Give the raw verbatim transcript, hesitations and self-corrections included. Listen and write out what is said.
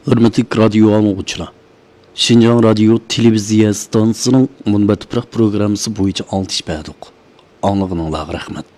Hürmetlik radyo anlıqçılar. Şinjan Radyo Televiziya Stansiyasının Munbat Tuproq programmasi bo'yicha oltish berdik. Anlığınızga rahmat.